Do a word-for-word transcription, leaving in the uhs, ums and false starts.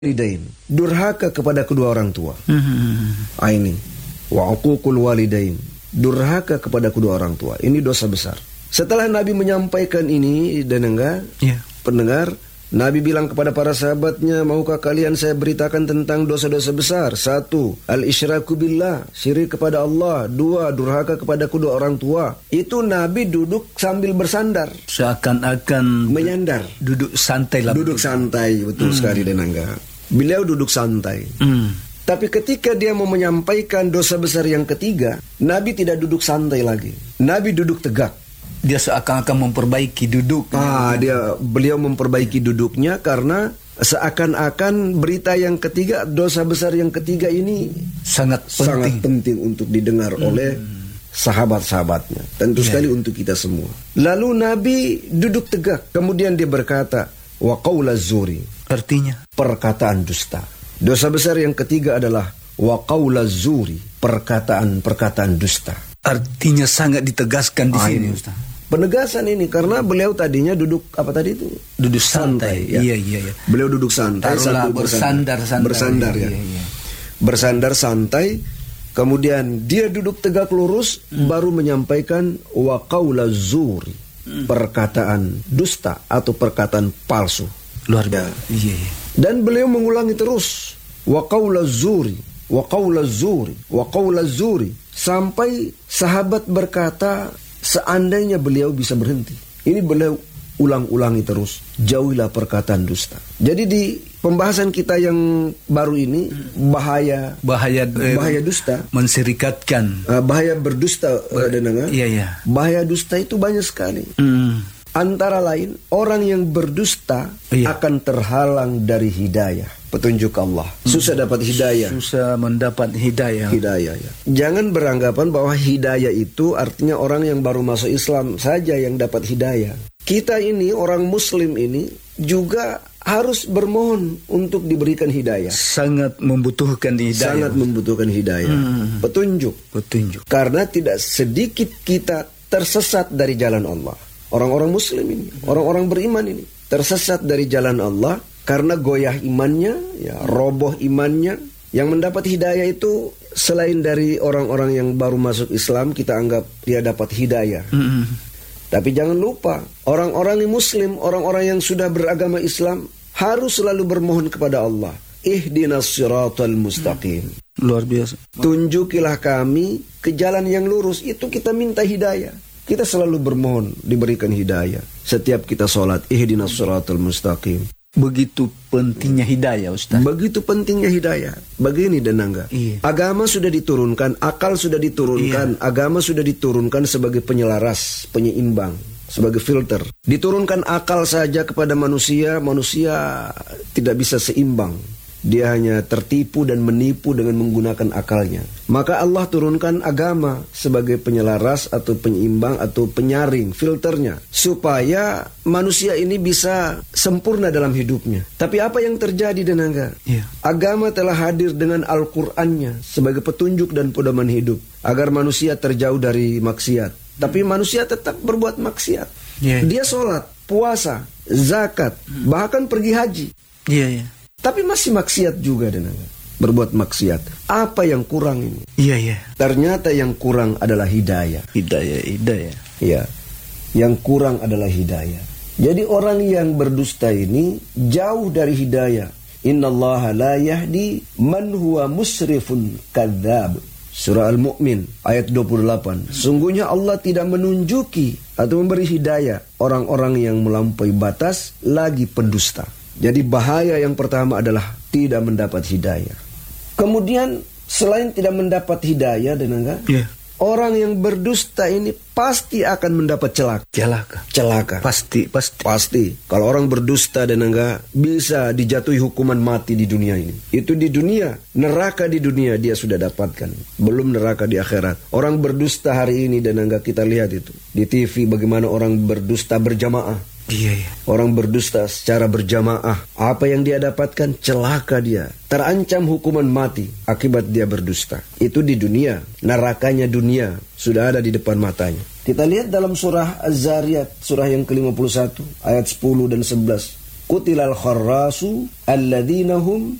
walidain, durhaka kepada kedua orang tua. Mm-hmm. Ah, ini wa uququl walidain, durhaka kepada kedua orang tua. Ini dosa besar. Setelah Nabi menyampaikan ini, dan enggak yeah. pendengar, Nabi bilang kepada para sahabatnya, maukah kalian saya beritakan tentang dosa-dosa besar? Satu, al-isyraku billah, syirik kepada Allah. Dua, durhaka kepada kedua orang tua. Itu Nabi duduk sambil bersandar, seakan-akan menyandar, duduk santai lah. Duduk santai, betul hmm. sekali Denangga. Beliau duduk santai. Hmm. Tapi ketika dia mau menyampaikan dosa besar yang ketiga, Nabi tidak duduk santai lagi. Nabi duduk tegak. Dia seakan-akan memperbaiki duduk. Ah, dia beliau memperbaiki duduknya karena seakan-akan berita yang ketiga, dosa besar yang ketiga ini sangat penting, sangat penting untuk didengar hmm. oleh sahabat-sahabatnya. Tentu yeah. sekali untuk kita semua. Lalu Nabi duduk tegak, kemudian dia berkata, wa qaula zuri. Artinya perkataan dusta. Dosa besar yang ketiga adalah wa qaula zuri, perkataan-perkataan dusta. Artinya sangat ditegaskan di ah, sini, Ustaz. Penegasan ini karena beliau tadinya duduk apa tadi itu? Duduk santai. santai ya. Iya, iya, iya. Beliau duduk santai sambil bersandar, bersandar, bersandar ya. Iya, iya. Bersandar santai, kemudian dia duduk tegak lurus hmm. baru menyampaikan wa qaula zuri, hmm. perkataan dusta atau perkataan palsu. Luar biasa. Iya, iya. Dan beliau mengulangi terus wa qaula zuri, wa qaula zuri, wa qaula zuri, sampai sahabat berkata, seandainya beliau bisa berhenti. Ini beliau ulang-ulangi terus, jauhilah perkataan dusta. Jadi di pembahasan kita yang baru ini, bahaya bahaya bahaya dusta, menserikatkan, uh, bahaya berdusta, Ber, uh, iya, iya. bahaya dusta itu banyak sekali. Mm. Antara lain, orang yang berdusta iya. akan terhalang dari hidayah, petunjuk Allah. Susah dapat hidayah. Susah mendapat hidayah. Hidayah ya. Jangan beranggapan bahwa hidayah itu artinya orang yang baru masuk Islam saja yang dapat hidayah. Kita ini, orang Muslim ini, juga harus bermohon untuk diberikan hidayah. Sangat membutuhkan hidayah. Sangat membutuhkan hidayah. Hmm. Petunjuk. Petunjuk. Karena tidak sedikit kita tersesat dari jalan Allah. Orang-orang Muslim ini, orang-orang beriman ini tersesat dari jalan Allah karena goyah imannya, ya, roboh imannya. Yang mendapat hidayah itu selain dari orang-orang yang baru masuk Islam, kita anggap dia dapat hidayah. Mm-hmm. Tapi jangan lupa, orang-orang yang Muslim, orang-orang yang sudah beragama Islam harus selalu bermohon kepada Allah. Ihdinas siratal mustaqim. Luar biasa. Tunjukilah kami ke jalan yang lurus. Itu kita minta hidayah. Kita selalu bermohon diberikan hidayah. Setiap kita sholat, ihdinas siratal mustaqim. Begitu pentingnya hidayah, Ustaz. Begitu pentingnya hidayah. Begini Denangga. Iya. Agama sudah diturunkan, akal sudah diturunkan, iya. agama sudah diturunkan sebagai penyelaras, penyeimbang, sebagai filter. Diturunkan akal saja kepada manusia, manusia tidak bisa seimbang. Dia hanya tertipu dan menipu dengan menggunakan akalnya. Maka Allah turunkan agama sebagai penyelaras atau penyeimbang atau penyaring, filternya, supaya manusia ini bisa sempurna dalam hidupnya. Tapi apa yang terjadi Denangga? Yeah. Agama telah hadir dengan Al-Qur'annya sebagai petunjuk dan pedoman hidup agar manusia terjauh dari maksiat. Tapi manusia tetap berbuat maksiat. Yeah. Dia sholat, puasa, zakat, bahkan pergi haji. Iya, yeah, iya. Yeah. Tapi masih maksiat juga Denangga. Berbuat maksiat. Apa yang kurang ini? Iya, iya. Ternyata yang kurang adalah hidayah. Hidayah, hidayah. Iya. Yang kurang adalah hidayah. Jadi orang yang berdusta ini jauh dari hidayah. Innallaha la yahdi man huwa musrifun kadzab. Surah Al-Mu'min ayat dua puluh delapan. Sungguhnya Allah tidak menunjuki atau memberi hidayah orang-orang yang melampaui batas lagi pendusta. Jadi bahaya yang pertama adalah tidak mendapat hidayah. Kemudian selain tidak mendapat hidayah, Denangga, yeah. orang yang berdusta ini pasti akan mendapat celaka. Celaka. Celaka. Pasti, pasti. Pasti. Kalau orang berdusta, Denangga, bisa dijatuhi hukuman mati di dunia ini. Itu di dunia. Neraka di dunia dia sudah dapatkan. Belum neraka di akhirat. Orang berdusta hari ini, Denangga, kita lihat itu di T V bagaimana orang berdusta berjamaah. Iya, iya. Orang berdusta secara berjamaah. Apa yang dia dapatkan? Celaka dia. Terancam hukuman mati akibat dia berdusta. Itu di dunia. Nerakanya dunia sudah ada di depan matanya. Kita lihat dalam surah Az-Zariyat, surah yang ke lima puluh satu, ayat sepuluh dan sebelas. Qutilal kharrasu alladzina hum